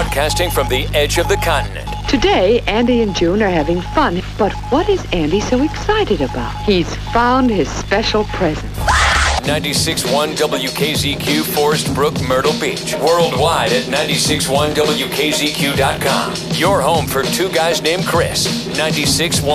broadcasting from the edge of the continent. Today, Andy and June are having fun, but what is Andy so excited about? He's found his special present. 96.1 WKZQ, Forest Brook, Myrtle Beach. Worldwide at 96.1WKZQ.com. Your home for two guys named Chris. 96.1